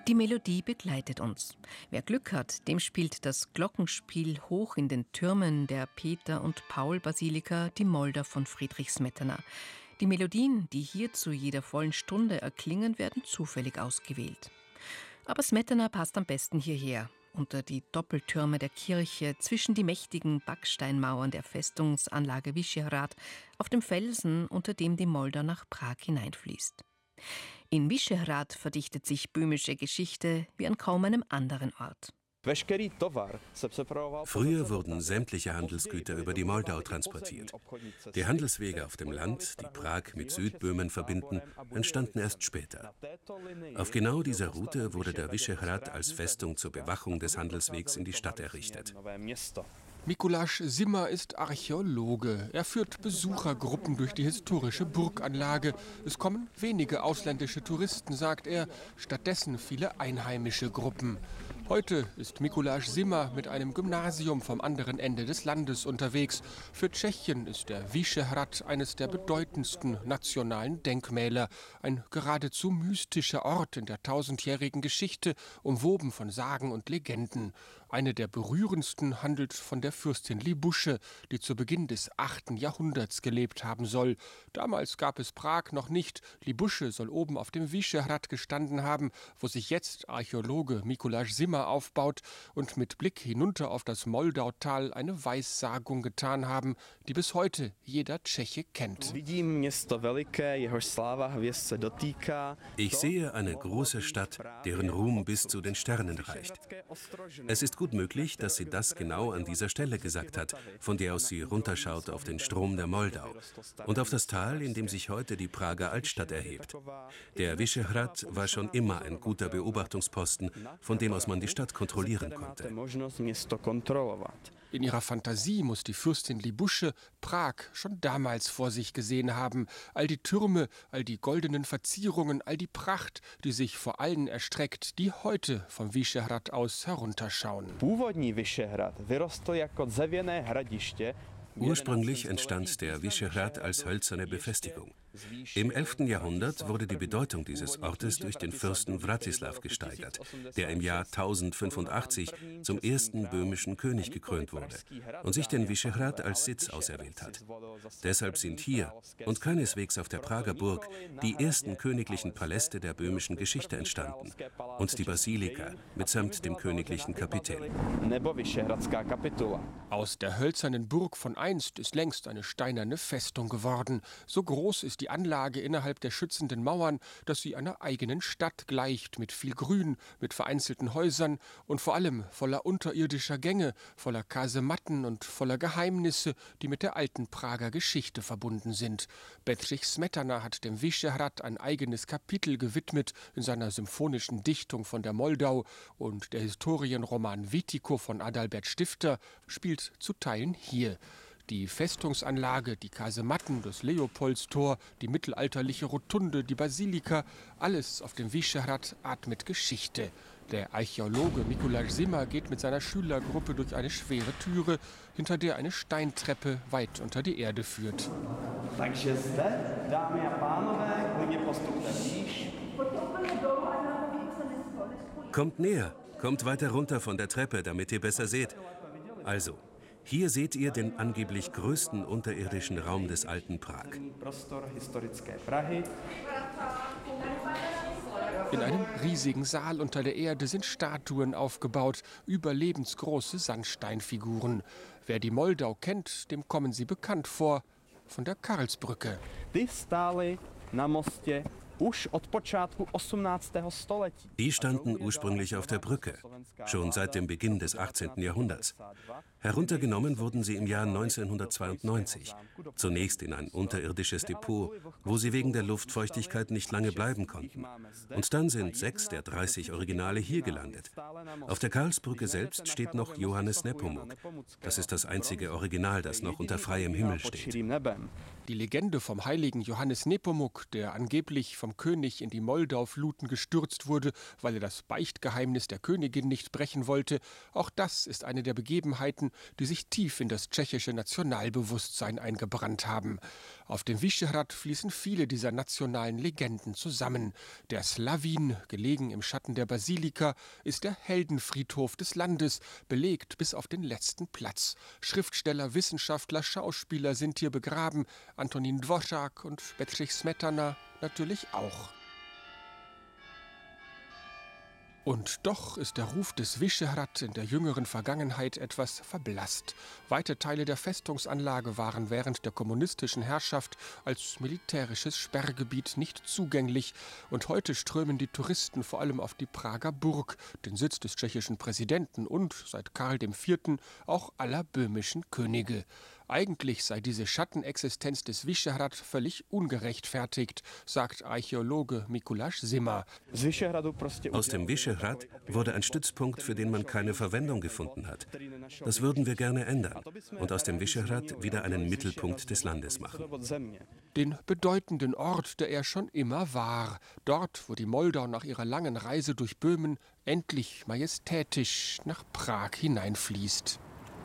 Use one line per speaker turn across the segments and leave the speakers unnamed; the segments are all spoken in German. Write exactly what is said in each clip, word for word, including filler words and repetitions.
Die Melodie begleitet uns. Wer Glück hat, dem spielt das Glockenspiel hoch in den Türmen der Peter- und Paul-Basilika die Moldau von Friedrich Smetana. Die Melodien, die hier zu jeder vollen Stunde erklingen, werden zufällig ausgewählt. Aber Smetana passt am besten hierher, unter die Doppeltürme der Kirche, zwischen die mächtigen Backsteinmauern der Festungsanlage Vyšehrad, auf dem Felsen, unter dem die Moldau nach Prag hineinfließt. In Vyšehrad verdichtet sich böhmische Geschichte wie an kaum einem anderen Ort.
Früher wurden sämtliche Handelsgüter über die Moldau transportiert. Die Handelswege auf dem Land, die Prag mit Südböhmen verbinden, entstanden erst später. Auf genau dieser Route wurde der Vyšehrad als Festung zur Bewachung des Handelswegs in die Stadt errichtet.
Mikuláš Zima ist Archäologe. Er führt Besuchergruppen durch die historische Burganlage. Es kommen wenige ausländische Touristen, sagt er, stattdessen viele einheimische Gruppen. Heute ist Mikuláš Zima mit einem Gymnasium vom anderen Ende des Landes unterwegs. Für Tschechien ist der Vyšehrad eines der bedeutendsten nationalen Denkmäler. Ein geradezu mystischer Ort in der tausendjährigen Geschichte, umwoben von Sagen und Legenden. Eine der berührendsten handelt von der Fürstin Libusche, die zu Beginn des achten Jahrhunderts gelebt haben soll. Damals gab es Prag noch nicht. Libusche soll oben auf dem Vyšehrad gestanden haben, wo sich jetzt Archäologe Mikuláš Zima aufbaut und mit Blick hinunter auf das Moldautal eine Weissagung getan haben, die bis heute jeder Tscheche kennt.
Ich sehe eine große Stadt, deren Ruhm bis zu den Sternen reicht. Es ist gut möglich, dass sie das genau an dieser Stelle gesagt hat, von der aus sie runterschaut auf den Strom der Moldau und auf das Tal, in dem sich heute die Prager Altstadt erhebt. Der Vyšehrad war schon immer ein guter Beobachtungsposten, von dem aus man die Stadt kontrollieren konnte.
In ihrer Fantasie muss die Fürstin Libusche Prag schon damals vor sich gesehen haben. All die Türme, all die goldenen Verzierungen, all die Pracht, die sich vor allen erstreckt, die heute vom Vyšehrad aus herunterschauen.
Ursprünglich entstand der Vyšehrad als hölzerne Befestigung. Im elften Jahrhundert wurde die Bedeutung dieses Ortes durch den Fürsten Vratislav gesteigert, der im Jahr tausendfünfundachtzig zum ersten böhmischen König gekrönt wurde und sich den Vyšehrad als Sitz auserwählt hat. Deshalb sind hier und keineswegs auf der Prager Burg die ersten königlichen Paläste der böhmischen Geschichte entstanden und die Basilika mitsamt dem königlichen Kapitell.
Aus der hölzernen Burg von einst ist längst eine steinerne Festung geworden. So groß ist die Anlage innerhalb der schützenden Mauern, dass sie einer eigenen Stadt gleicht, mit viel Grün, mit vereinzelten Häusern und vor allem voller unterirdischer Gänge, voller Kasematten und voller Geheimnisse, die mit der alten Prager Geschichte verbunden sind. Bedřich Smetana hat dem Vyšehrad ein eigenes Kapitel gewidmet in seiner symphonischen Dichtung von der Moldau, und der Historienroman Witiko von Adalbert Stifter spielt zu Teilen hier. Die Festungsanlage, die Kasematten, das Leopoldstor, die mittelalterliche Rotunde, die Basilika, alles auf dem Vyšehrad atmet Geschichte. Der Archäologe Mikuláš Zima geht mit seiner Schülergruppe durch eine schwere Türe, hinter der eine Steintreppe weit unter die Erde führt.
Kommt näher, kommt weiter runter von der Treppe, damit ihr besser seht. Also, hier seht ihr den angeblich größten unterirdischen Raum des alten Prag.
In einem riesigen Saal unter der Erde sind Statuen aufgebaut, überlebensgroße Sandsteinfiguren. Wer die Moldau kennt, dem kommen sie bekannt vor, von der Karlsbrücke.
Die standen ursprünglich auf der Brücke, schon seit dem Beginn des achtzehnten Jahrhunderts. Heruntergenommen wurden sie im Jahr neunzehnhundertzweiundneunzig, zunächst in ein unterirdisches Depot, wo sie wegen der Luftfeuchtigkeit nicht lange bleiben konnten. Und dann sind sechs der dreißig Originale hier gelandet. Auf der Karlsbrücke selbst steht noch Johannes Nepomuk. Das ist das einzige Original, das noch unter freiem Himmel steht.
Die Legende vom heiligen Johannes Nepomuk, der angeblich vom König in die Moldaufluten gestürzt wurde, weil er das Beichtgeheimnis der Königin nicht brechen wollte, auch das ist eine der Begebenheiten, die sich tief in das tschechische Nationalbewusstsein eingebrannt haben. Auf dem Vyšehrad fließen viele dieser nationalen Legenden zusammen. Der Slavin, gelegen im Schatten der Basilika, ist der Heldenfriedhof des Landes, belegt bis auf den letzten Platz. Schriftsteller, Wissenschaftler, Schauspieler sind hier begraben, Antonín Dvořák und Bedřich Smetana natürlich auch. Und doch ist der Ruf des Vyšehrad in der jüngeren Vergangenheit etwas verblasst. Weite Teile der Festungsanlage waren während der kommunistischen Herrschaft als militärisches Sperrgebiet nicht zugänglich. Und heute strömen die Touristen vor allem auf die Prager Burg, den Sitz des tschechischen Präsidenten und, seit Karl der Vierte., auch aller böhmischen Könige. Eigentlich sei diese Schattenexistenz des Vyšehrad völlig ungerechtfertigt, sagt Archäologe Mikuláš Zima.
Aus dem Vyšehrad wurde ein Stützpunkt, für den man keine Verwendung gefunden hat. Das würden wir gerne ändern und aus dem Vyšehrad wieder einen Mittelpunkt des Landes machen.
Den bedeutenden Ort, der er schon immer war. Dort, wo die Moldau nach ihrer langen Reise durch Böhmen endlich majestätisch nach Prag hineinfließt.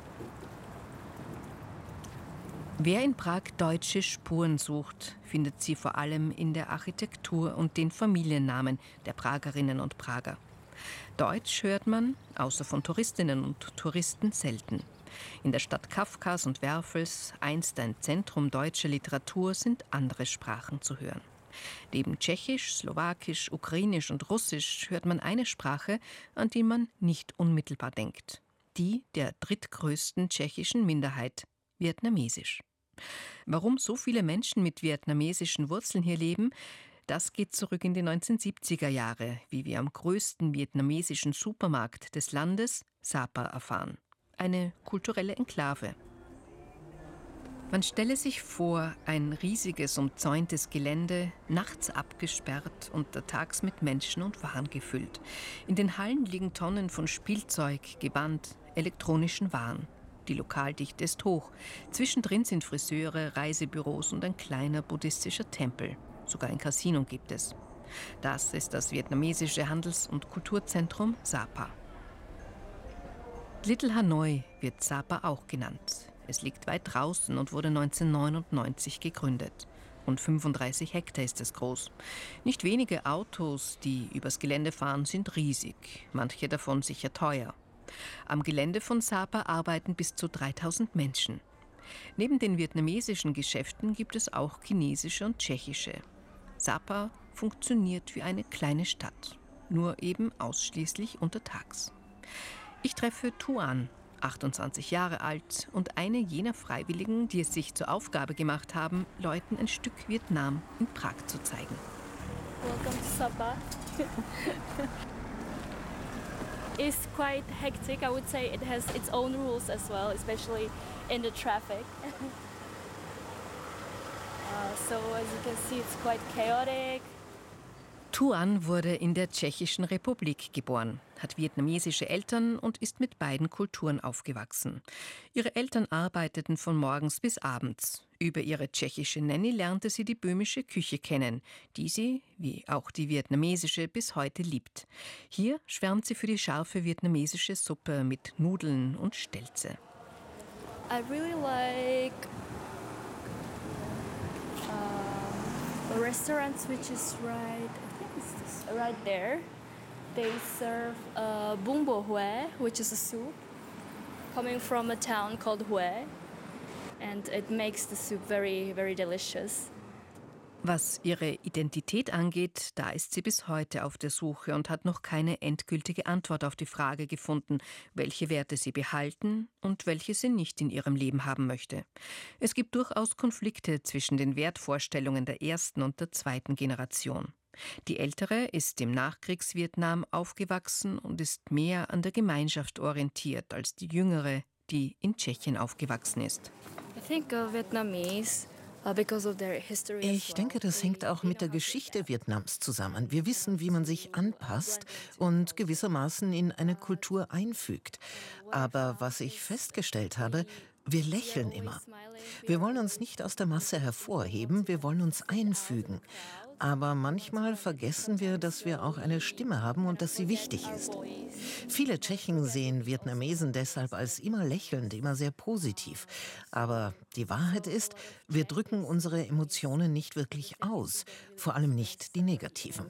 Wer in Prag deutsche Spuren sucht, findet sie vor allem in der Architektur und den Familiennamen der Pragerinnen und Prager. Deutsch hört man, außer von Touristinnen und Touristen, selten. In der Stadt Kafkas und Werfels, einst ein Zentrum deutscher Literatur, sind andere Sprachen zu hören. Neben Tschechisch, Slowakisch, Ukrainisch und Russisch hört man eine Sprache, an die man nicht unmittelbar denkt. Die der drittgrößten tschechischen Minderheit, Vietnamesisch. Warum so viele Menschen mit vietnamesischen Wurzeln hier leben, das geht zurück in die neunzehnhundertsiebziger Jahre, wie wir am größten vietnamesischen Supermarkt des Landes, Sapa, erfahren. Eine kulturelle Enklave. Man stelle sich vor, ein riesiges, umzäuntes Gelände, nachts abgesperrt, untertags mit Menschen und Waren gefüllt. In den Hallen liegen Tonnen von Spielzeug, Gewand, elektronischen Waren. Die Lokaldichte ist hoch. Zwischendrin sind Friseure, Reisebüros und ein kleiner buddhistischer Tempel. Sogar ein Casino gibt es. Das ist das vietnamesische Handels- und Kulturzentrum Sapa. Little Hanoi wird Sapa auch genannt. Es liegt weit draußen und wurde neunzehnhundertneunundneunzig gegründet. Rund fünfunddreißig Hektar ist es groß. Nicht wenige Autos, die übers Gelände fahren, sind riesig. Manche davon sicher teuer. Am Gelände von Sapa arbeiten bis zu dreitausend Menschen. Neben den vietnamesischen Geschäften gibt es auch chinesische und tschechische. Sapa funktioniert wie eine kleine Stadt, nur eben ausschließlich untertags. Ich treffe Tuan, achtundzwanzig Jahre alt und eine jener Freiwilligen, die es sich zur Aufgabe gemacht haben, Leuten ein Stück Vietnam in Prag zu zeigen.
Welcome to Sapa. It's quite hectic. I would say it has its own rules as well, especially in the traffic. uh, so as you can see, it's quite chaotic.
Tuan wurde in der Tschechischen Republik geboren, hat vietnamesische Eltern und ist mit beiden Kulturen aufgewachsen. Ihre Eltern arbeiteten von morgens bis abends. Über ihre tschechische Nanny lernte sie die böhmische Küche kennen, die sie, wie auch die vietnamesische, bis heute liebt. Hier schwärmt sie für die scharfe vietnamesische Suppe mit Nudeln und Stelze.
I really like uh, restaurants which is right. Right there, they serve uh, bún bò Huế, which is a soup coming from a town called Huế, and it makes the soup very, very delicious.
Was ihre Identität angeht, da ist sie bis heute auf der Suche und hat noch keine endgültige Antwort auf die Frage gefunden, welche Werte sie behalten und welche sie nicht in ihrem Leben haben möchte. Es gibt durchaus Konflikte zwischen den Wertvorstellungen der ersten und der zweiten Generation. Die ältere ist im Nachkriegsvietnam aufgewachsen und ist mehr an der Gemeinschaft orientiert als die jüngere, die in Tschechien aufgewachsen ist.
Ich denke, das hängt auch mit der Geschichte Vietnams zusammen. Wir wissen, wie man sich anpasst und gewissermaßen in eine Kultur einfügt. Aber was ich festgestellt habe, wir lächeln immer. Wir wollen uns nicht aus der Masse hervorheben, wir wollen uns einfügen. Aber manchmal vergessen wir, dass wir auch eine Stimme haben und dass sie wichtig ist. Viele Tschechen sehen Vietnamesen deshalb als immer lächelnd, immer sehr positiv. Aber die Wahrheit ist, wir drücken unsere Emotionen nicht wirklich aus, vor allem nicht die negativen.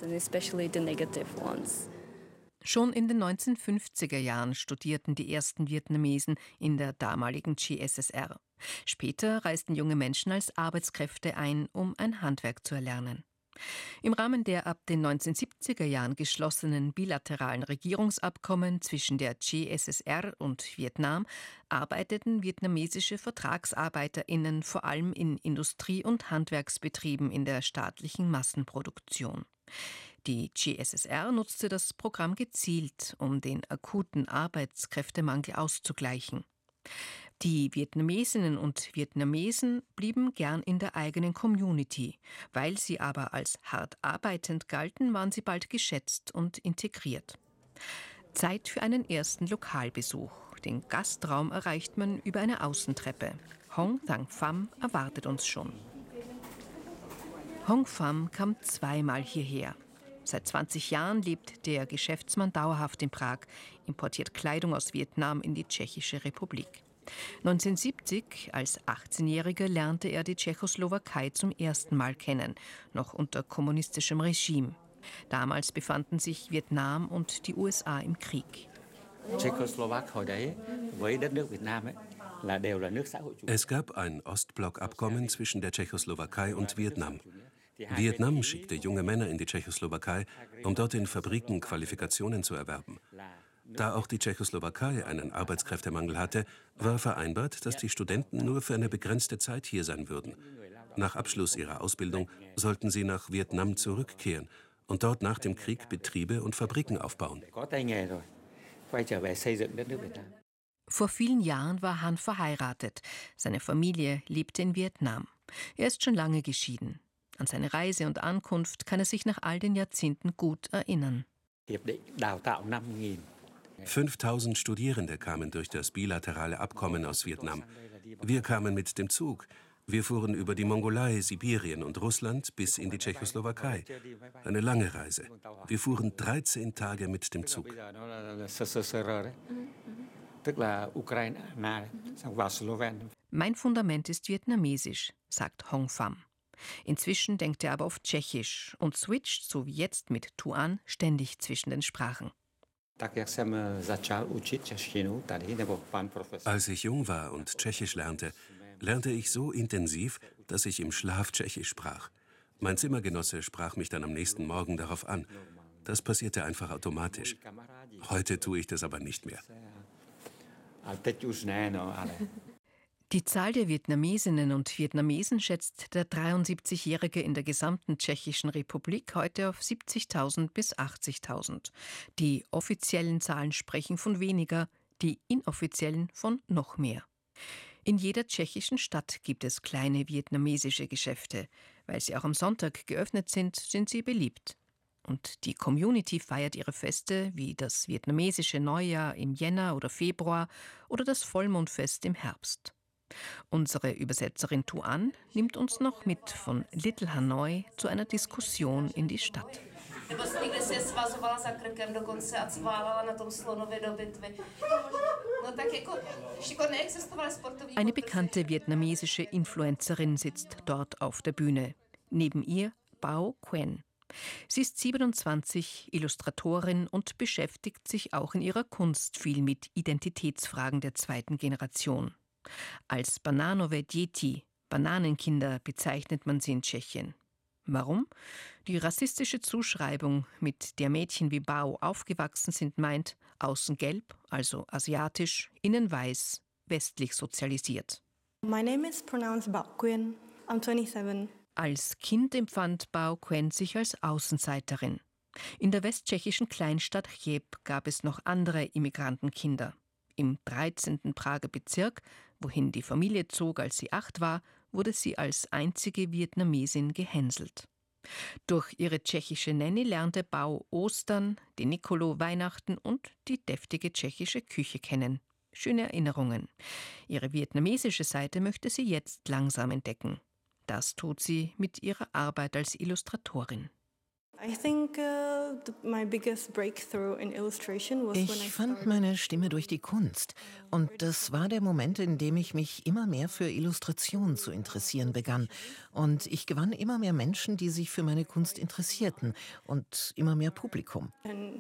Schon in den neunzehnhundertfünfziger Jahren studierten die ersten Vietnamesen in der damaligen G S S R. Später reisten junge Menschen als Arbeitskräfte ein, um ein Handwerk zu erlernen. Im Rahmen der ab den neunzehnhundertsiebziger Jahren geschlossenen bilateralen Regierungsabkommen zwischen der G S S R und Vietnam arbeiteten vietnamesische VertragsarbeiterInnen vor allem in Industrie- und Handwerksbetrieben in der staatlichen Massenproduktion. Die G S S R nutzte das Programm gezielt, um den akuten Arbeitskräftemangel auszugleichen. Die Vietnamesinnen und Vietnamesen blieben gern in der eigenen Community. Weil sie aber als hart arbeitend galten, waren sie bald geschätzt und integriert. Zeit für einen ersten Lokalbesuch. Den Gastraum erreicht man über eine Außentreppe. Hong Thang Pham erwartet uns schon. Hong Pham kam zweimal hierher. Seit zwanzig Jahren lebt der Geschäftsmann dauerhaft in Prag, importiert Kleidung aus Vietnam in die Tschechische Republik. neunzehnhundertsiebzig, als achtzehnjähriger, lernte er die Tschechoslowakei zum ersten Mal kennen, noch unter kommunistischem Regime. Damals befanden sich Vietnam und die U S A im Krieg.
Es gab ein Ostblock-Abkommen zwischen der Tschechoslowakei und Vietnam. Vietnam schickte junge Männer in die Tschechoslowakei, um dort in Fabriken Qualifikationen zu erwerben. Da auch die Tschechoslowakei einen Arbeitskräftemangel hatte, war vereinbart, dass die Studenten nur für eine begrenzte Zeit hier sein würden. Nach Abschluss ihrer Ausbildung sollten sie nach Vietnam zurückkehren und dort nach dem Krieg Betriebe und Fabriken aufbauen.
Vor vielen Jahren war Han verheiratet. Seine Familie lebte in Vietnam. Er ist schon lange geschieden. An seine Reise und Ankunft kann er sich nach all den Jahrzehnten gut erinnern.
fünftausend Studierende kamen durch das bilaterale Abkommen aus Vietnam. Wir kamen mit dem Zug. Wir fuhren über die Mongolei, Sibirien und Russland bis in die Tschechoslowakei. Eine lange Reise. Wir fuhren dreizehn Tage mit dem Zug.
Mein Fundament ist vietnamesisch, sagt Hong Pham. Inzwischen denkt er aber auf Tschechisch und switcht, so wie jetzt mit Tuan, ständig zwischen den Sprachen.
Als ich jung war und Tschechisch lernte, lernte ich so intensiv, dass ich im Schlaf Tschechisch sprach. Mein Zimmergenosse sprach mich dann am nächsten Morgen darauf an. Das passierte einfach automatisch. Heute tue ich das aber nicht mehr.
Die Zahl der Vietnamesinnen und Vietnamesen schätzt der dreiundsiebzigjährige in der gesamten Tschechischen Republik heute auf siebzigtausend bis achtzigtausend. Die offiziellen Zahlen sprechen von weniger, die inoffiziellen von noch mehr. In jeder tschechischen Stadt gibt es kleine vietnamesische Geschäfte. Weil sie auch am Sonntag geöffnet sind, sind sie beliebt. Und die Community feiert ihre Feste wie das vietnamesische Neujahr im Jänner oder Februar oder das Vollmondfest im Herbst. Unsere Übersetzerin Tuan nimmt uns noch mit von Little Hanoi zu einer Diskussion in die Stadt. Eine bekannte vietnamesische Influencerin sitzt dort auf der Bühne. Neben ihr Bao Quen. Sie ist siebenundzwanzig, Illustratorin und beschäftigt sich auch in ihrer Kunst viel mit Identitätsfragen der zweiten Generation. Als Bananové děti, Bananenkinder, bezeichnet man sie in Tschechien. Warum? Die rassistische Zuschreibung, mit der Mädchen wie Bao aufgewachsen sind, meint, außen gelb, also asiatisch, innen weiß, westlich sozialisiert.
My name is pronounced Bao Quen. I'm twenty-seven.
Als Kind empfand Bao Quen sich als Außenseiterin. In der westtschechischen Kleinstadt Cheb gab es noch andere Immigrantenkinder. Im dreizehnten Prager Bezirk, wohin die Familie zog, als sie acht war, wurde sie als einzige Vietnamesin gehänselt. Durch ihre tschechische Nanny lernte Bao Ostern, den Nikolo, Weihnachten und die deftige tschechische Küche kennen. Schöne Erinnerungen. Ihre vietnamesische Seite möchte sie jetzt langsam entdecken. Das tut sie mit ihrer Arbeit als Illustratorin.
Ich
fand meine Stimme durch die Kunst. Und das war der Moment, in dem ich mich immer mehr für Illustration zu interessieren begann. Und ich gewann immer mehr Menschen, die sich für meine Kunst interessierten. Und immer mehr Publikum.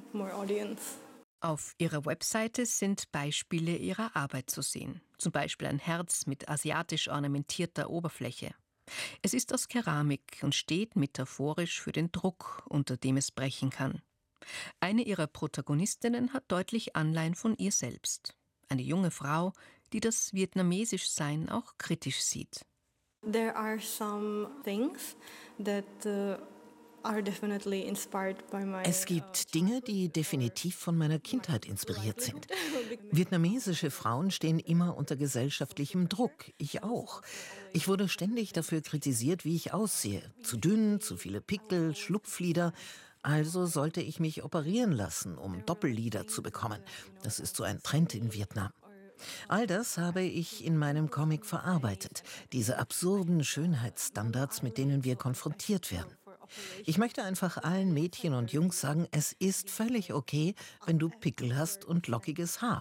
Auf ihrer Webseite sind Beispiele ihrer Arbeit zu sehen. Zum Beispiel ein Herz mit asiatisch ornamentierter Oberfläche. Es ist aus Keramik und steht metaphorisch für den Druck, unter dem es brechen kann. Eine ihrer Protagonistinnen hat deutlich Anleihen von ihr selbst. Eine junge Frau, die das Vietnamesischsein auch kritisch sieht.
There are some things that uh
Es gibt Dinge, die definitiv von meiner Kindheit inspiriert sind. Vietnamesische Frauen stehen immer unter gesellschaftlichem Druck, ich auch. Ich wurde ständig dafür kritisiert, wie ich aussehe. Zu dünn, zu viele Pickel, Schlupflider. Also sollte ich mich operieren lassen, um Doppellider zu bekommen. Das ist so ein Trend in Vietnam. All das habe ich in meinem Comic verarbeitet. Diese absurden Schönheitsstandards, mit denen wir konfrontiert werden. Ich möchte einfach allen Mädchen und Jungs sagen, es ist völlig okay, wenn du Pickel hast und lockiges Haar.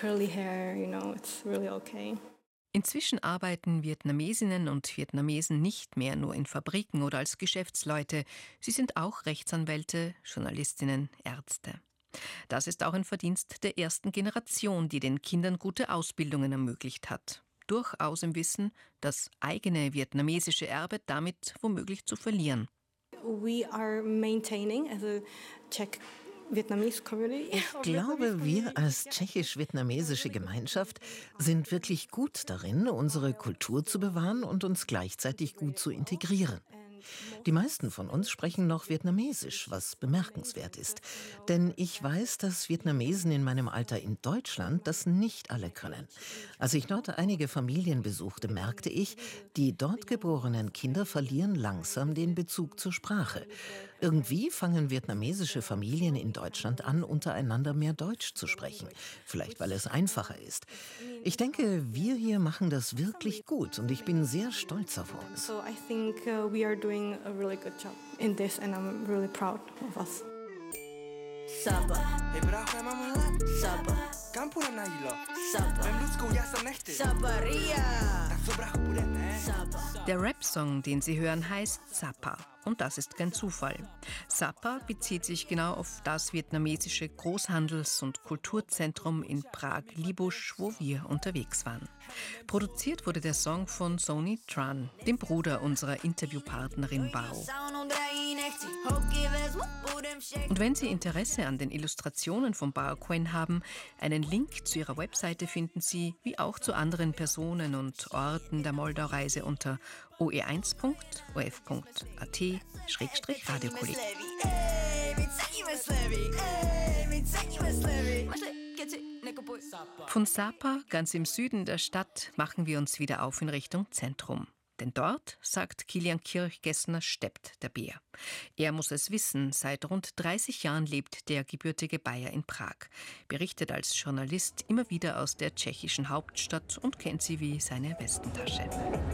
Inzwischen arbeiten Vietnamesinnen und Vietnamesen nicht mehr nur in Fabriken oder als Geschäftsleute. Sie sind auch Rechtsanwälte, Journalistinnen, Ärzte. Das ist auch ein Verdienst der ersten Generation, die den Kindern gute Ausbildungen ermöglicht hat. Durchaus im Wissen, das eigene vietnamesische Erbe damit womöglich zu verlieren.
We are maintaining as a Czech Vietnamese community.
Ich glaube, wir als tschechisch-vietnamesische Gemeinschaft sind wirklich gut darin, unsere Kultur zu bewahren und uns gleichzeitig gut zu integrieren. Die meisten von uns sprechen noch Vietnamesisch, was bemerkenswert ist. Denn ich weiß, dass Vietnamesen in meinem Alter in Deutschland das nicht alle können. Als ich dort einige Familien besuchte, merkte ich, die dort geborenen Kinder verlieren langsam den Bezug zur Sprache. Irgendwie fangen vietnamesische Familien in Deutschland an, untereinander mehr Deutsch zu sprechen. Vielleicht, weil es einfacher ist. Ich denke, wir hier machen das wirklich gut und ich bin sehr stolz auf uns.
So I think uh, we are doing a really good job in this and I'm really proud of us.
Sapa. Sapa. Kampura nahilo. Sapa. Beim Lutzko jasam Nächte. Saparia.
Der Rap-Song, den Sie hören, heißt Sapa. Und das ist kein Zufall. Sapa bezieht sich genau auf das vietnamesische Großhandels- und Kulturzentrum in Prag-Libusch, wo wir unterwegs waren. Produziert wurde der Song von Sony Tran, dem Bruder unserer Interviewpartnerin Bao. Und wenn Sie Interesse an den Illustrationen von Bao Quen haben, einen Link zu ihrer Webseite finden Sie, wie auch zu anderen Personen und Orten der Moldau-Reise unter o e eins punkt o f punkt a t schrägstrich Radiokolleg. Von Sapa, ganz im Süden der Stadt, machen wir uns wieder auf in Richtung Zentrum. Denn dort, sagt Kilian Kirchgessner, steppt der Bär. Er muss es wissen, seit rund dreißig Jahren lebt der gebürtige Bayer in Prag, berichtet als Journalist immer wieder aus der tschechischen Hauptstadt und kennt sie wie seine Westentasche.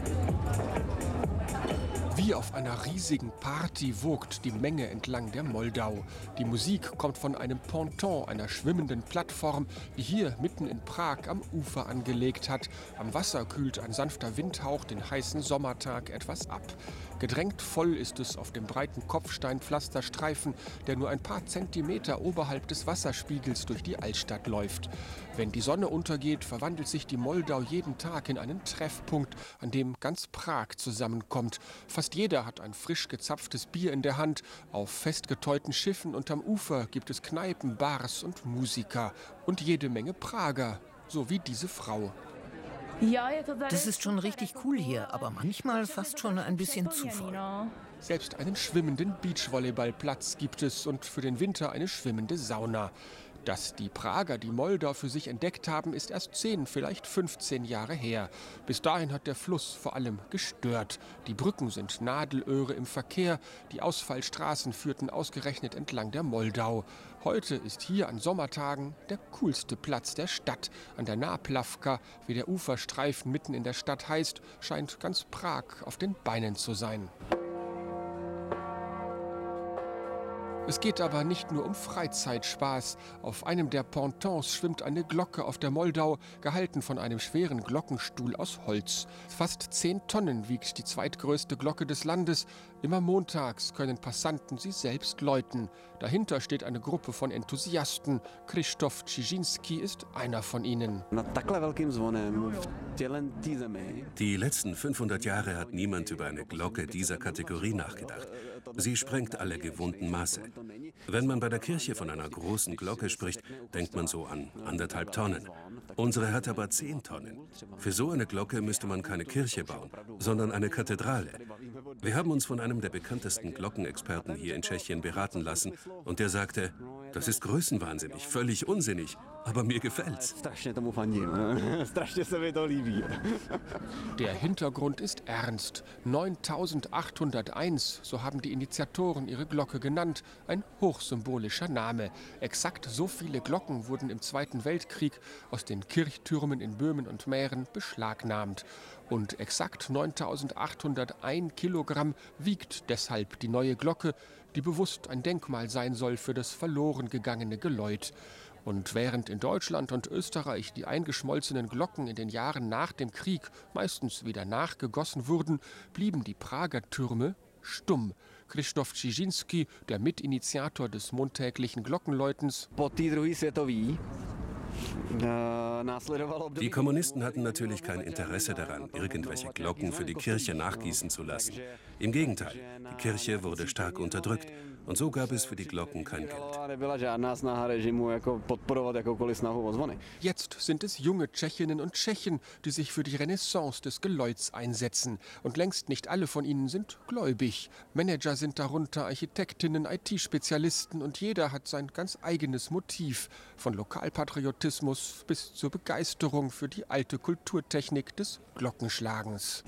Wie auf einer riesigen Party wogt die Menge entlang der Moldau. Die Musik kommt von einem Ponton, einer schwimmenden Plattform, die hier mitten in Prag am Ufer angelegt hat. Am Wasser kühlt ein sanfter Windhauch den heißen Sommertag etwas ab. Gedrängt voll ist es auf dem breiten Kopfsteinpflasterstreifen, der nur ein paar Zentimeter oberhalb des Wasserspiegels durch die Altstadt läuft. Wenn die Sonne untergeht, verwandelt sich die Moldau jeden Tag in einen Treffpunkt, an dem ganz Prag zusammenkommt. Fast jeder hat ein frisch gezapftes Bier in der Hand. Auf festgeteuten Schiffen und am Ufer gibt es Kneipen, Bars und Musiker. Und jede Menge Prager, so wie diese Frau.
Das ist schon richtig cool hier, aber manchmal fast schon ein bisschen zu voll.
Selbst einen schwimmenden Beachvolleyballplatz gibt es und für den Winter eine schwimmende Sauna. Dass die Prager die Moldau für sich entdeckt haben, ist erst zehn, vielleicht fünfzehn Jahre her. Bis dahin hat der Fluss vor allem gestört. Die Brücken sind Nadelöhre im Verkehr, die Ausfallstraßen führten ausgerechnet entlang der Moldau. Heute ist hier an Sommertagen der coolste Platz der Stadt. An der Náplavka, wie der Uferstreifen mitten in der Stadt heißt, scheint ganz Prag auf den Beinen zu sein. Es geht aber nicht nur um Freizeitspaß. Auf einem der Pontons schwimmt eine Glocke auf der Moldau, gehalten von einem schweren Glockenstuhl aus Holz. Fast zehn Tonnen wiegt die zweitgrößte Glocke des Landes. Immer montags können Passanten sie selbst läuten. Dahinter steht eine Gruppe von Enthusiasten. Krzysztof Cieszynski ist einer von ihnen.
Die letzten fünfhundert Jahre hat niemand über eine Glocke dieser Kategorie nachgedacht. Sie sprengt alle gewohnten Maße. Wenn man bei der Kirche von einer großen Glocke spricht, denkt man so an anderthalb Tonnen. Unsere hat aber zehn Tonnen. Für so eine Glocke müsste man keine Kirche bauen, sondern eine Kathedrale. Wir haben uns von einem der bekanntesten Glockenexperten hier in Tschechien beraten lassen und der sagte, das ist größenwahnsinnig, völlig unsinnig, aber mir gefällt's.
Der Hintergrund ist ernst. neuntausendachthunderteins, so haben die Initiatoren ihre Glocke genannt, ein hochsymbolischer Name. Exakt so viele Glocken wurden im Zweiten Weltkrieg aus den Kirchtürmen in Böhmen und Mähren beschlagnahmt. Und exakt neuntausendachthunderteins Kilogramm wiegt deshalb die neue Glocke, die bewusst ein Denkmal sein soll für das verloren gegangene Geläut. Und während in Deutschland und Österreich die eingeschmolzenen Glocken in den Jahren nach dem Krieg meistens wieder nachgegossen wurden, blieben die Prager Türme stumm. Krzysztof Cieszynski, der Mitinitiator des montäglichen Glockenläutens.
Die Kommunisten hatten natürlich kein Interesse daran, irgendwelche Glocken für die Kirche nachgießen zu lassen. Im Gegenteil, die Kirche wurde stark unterdrückt und so gab es für die Glocken kein Geld.
Jetzt sind es junge Tschechinnen und Tschechen, die sich für die Renaissance des Geläuts einsetzen. Und längst nicht alle von ihnen sind gläubig. Manager sind darunter, Architektinnen, I T-Spezialisten und jeder hat sein ganz eigenes Motiv. Von Lokalpatriotismus bis zur Begeisterung für die alte Kulturtechnik des Glockenschlagens.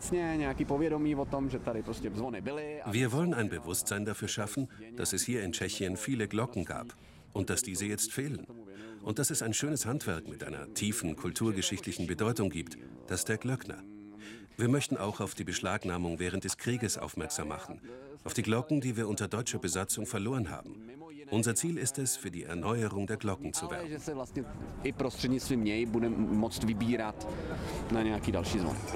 Wir wollen ein Bewusstsein dafür schaffen, dass es hier in Tschechien viele Glocken gab und dass diese jetzt fehlen. Und dass es ein schönes Handwerk mit einer tiefen kulturgeschichtlichen Bedeutung gibt, das der Glöckner. Wir möchten auch auf die Beschlagnahmung während des Krieges aufmerksam machen, auf die Glocken, die wir unter deutscher Besatzung verloren haben. Unser Ziel ist es, für die Erneuerung der Glocken zu werben.